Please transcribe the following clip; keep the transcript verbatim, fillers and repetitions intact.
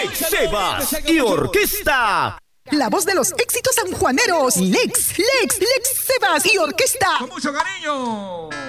Lex Sebas y Orquesta. La voz de los éxitos sanjuaneros. Lex, Lex, Lex Sebas y Orquesta. Con mucho cariño.